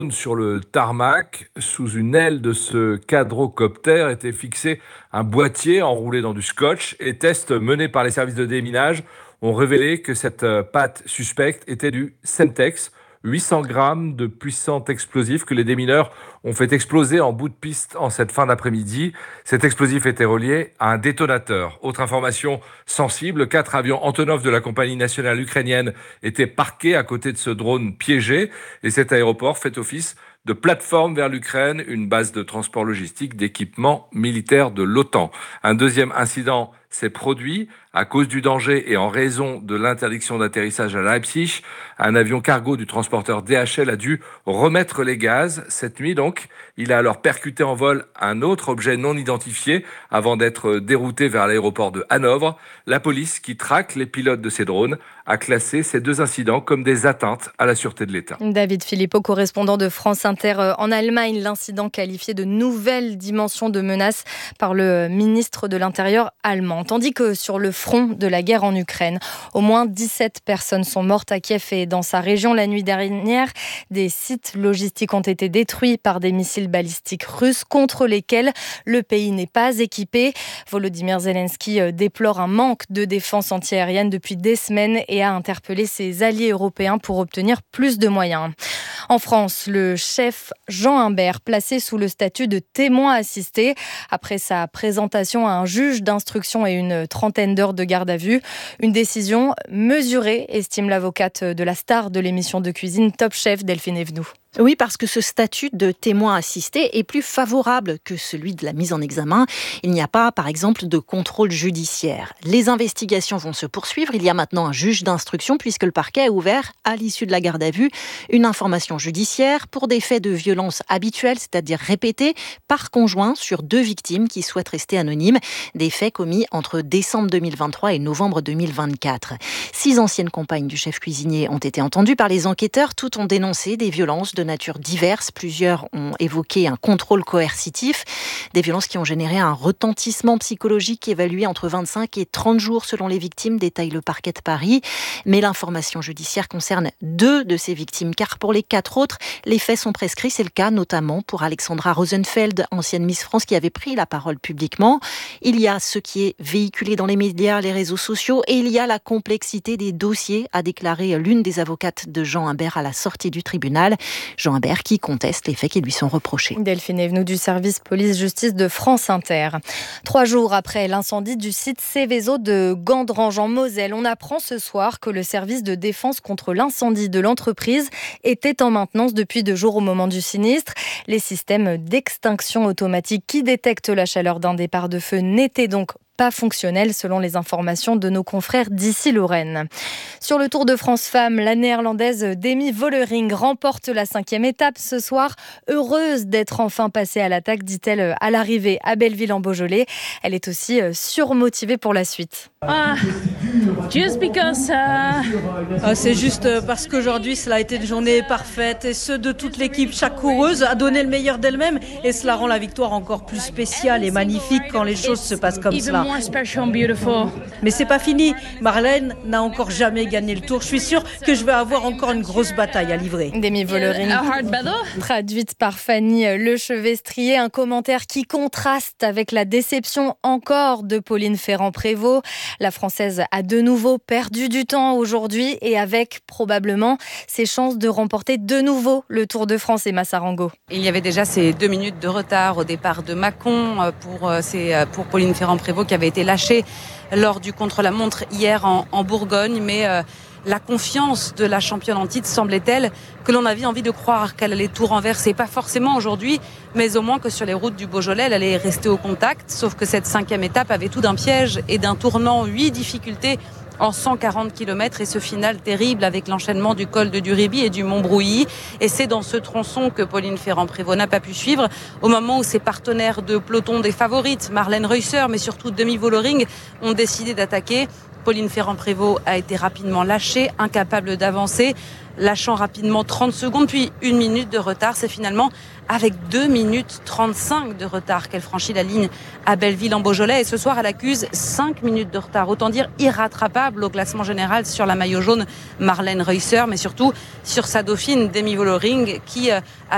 Sur le tarmac, sous une aile de ce quadrocoptère était fixé un boîtier enroulé dans du scotch et tests menés par les services de déminage ont révélé que cette pâte suspecte était du Semtex, 800 grammes de puissant explosif que les démineurs ont fait exploser en bout de piste en cette fin d'après-midi. Cet explosif était relié à un détonateur. Autre information sensible, 4 avions Antonov de la compagnie nationale ukrainienne étaient parqués à côté de ce drone piégé et cet aéroport fait office de plateforme vers l'Ukraine, une base de transport logistique d'équipements militaires de l'OTAN. Un deuxième incident s'est produit à cause du danger et en raison de l'interdiction d'atterrissage à Leipzig. Un avion cargo du transporteur DHL a dû remettre les gaz. Cette nuit donc, il a alors percuté en vol un autre objet non identifié avant d'être dérouté vers l'aéroport de Hanovre. La police, qui traque les pilotes de ces drones, a classé ces deux incidents comme des atteintes à la sûreté de l'État. David Philippot, correspondant de France Inter en Allemagne, l'incident qualifié de nouvelle dimension de menace par le ministre de l'Intérieur allemand. Tandis que sur le front de la guerre en Ukraine, au moins 17 personnes sont mortes à Kiev et dans sa région la nuit dernière. Des sites logistiques ont été détruits par des missiles balistiques russes contre lesquels le pays n'est pas équipé. Volodymyr Zelensky déplore un manque de défense antiaérienne depuis des semaines et a interpellé ses alliés européens pour obtenir plus de moyens. En France, le chef Jean Imbert, placé sous le statut de témoin assisté après sa présentation à un juge d'instruction et une trentaine d'heures de garde à vue. Une décision mesurée, estime l'avocate de la star de l'émission de cuisine Top Chef, Delphine Evenou. Oui, parce que ce statut de témoin assisté est plus favorable que celui de la mise en examen. Il n'y a pas, par exemple, de contrôle judiciaire. Les investigations vont se poursuivre. Il y a maintenant un juge d'instruction puisque le parquet a ouvert, à l'issue de la garde à vue, une information judiciaire pour des faits de violence habituels, c'est-à-dire répétés, par conjoint sur 2 victimes qui souhaitent rester anonymes. Des faits commis entre décembre 2023 et novembre 2024. 6 anciennes compagnes du chef cuisinier ont été entendues par les enquêteurs. Toutes ont dénoncé des violences de nature diverse. Plusieurs ont évoqué un contrôle coercitif. Des violences qui ont généré un retentissement psychologique évalué entre 25 et 30 jours selon les victimes, détaille le parquet de Paris. Mais l'information judiciaire concerne 2 de ces victimes, car pour les 4 autres, les faits sont prescrits. C'est le cas notamment pour Alexandra Rosenfeld, ancienne Miss France, qui avait pris la parole publiquement. Il y a ce qui est véhiculé dans les médias, les réseaux sociaux, et il y a la complexité des dossiers, a déclaré l'une des avocates de Jean Imbert à la sortie du tribunal. Jean Imbert qui conteste les faits qui lui sont reprochés. Delphine Evenou du service police-justice de France Inter. 3 jours après l'incendie du site Céveso de Gandrange en Moselle, on apprend ce soir que le service de défense contre l'incendie de l'entreprise était en maintenance depuis 2 jours au moment du sinistre. Les systèmes d'extinction automatique qui détectent la chaleur d'un départ de feu n'étaient donc pas fonctionnel selon les informations de nos confrères d'ici Lorraine. Sur le Tour de France Femmes, la néerlandaise Demi Vollering remporte la 5e étape ce soir. Heureuse d'être enfin passée à l'attaque, dit-elle à l'arrivée à Belleville-en-Beaujolais. Elle est aussi surmotivée pour la suite. C'est juste parce qu'aujourd'hui cela a été une journée parfaite et ce de toute l'équipe. Chaque coureuse a donné le meilleur d'elle-même et cela rend la victoire encore plus spéciale et magnifique quand les choses se passent comme cela. Mais c'est pas fini. Marlène n'a encore jamais gagné le Tour. Je suis sûre que je vais avoir encore une grosse bataille à livrer. Demi Vollering, traduite par Fanny Lechevestrier, un commentaire qui contraste avec la déception encore de Pauline Ferrand-Prévot. La Française a de nouveau perdu du temps aujourd'hui et avec probablement ses chances de remporter de nouveau le Tour de France. Emma Sarango. Il y avait déjà ces 2 minutes de retard au départ de Mâcon pour Pauline Ferrand-Prévot qui avait été lâchée lors du contre-la-montre hier en Bourgogne, mais la confiance de la championne en titre semblait telle que l'on avait envie de croire qu'elle allait tout renverser, pas forcément aujourd'hui, mais au moins que sur les routes du Beaujolais, elle allait rester au contact, sauf que cette 5e étape avait tout d'un piège et d'un tournant, 8 difficultés en 140 km et ce final terrible avec l'enchaînement du col de Duriby et du Montbrouilly. Et c'est dans ce tronçon que Pauline Ferrand-Prévot n'a pas pu suivre au moment où ses partenaires de peloton des favorites, Marlène Reusser, mais surtout Demi Vollering, ont décidé d'attaquer. Pauline Ferrand-Prévot a été rapidement lâchée, incapable d'avancer, lâchant rapidement 30 secondes, puis 1 minute de retard. C'est finalement avec 2 minutes 35 de retard qu'elle franchit la ligne à Belleville-en-Beaujolais. Et ce soir, elle accuse 5 minutes de retard. Autant dire irrattrapable au classement général sur la maillot jaune Marlène Reusser, mais surtout sur sa dauphine Demi Vollering qui a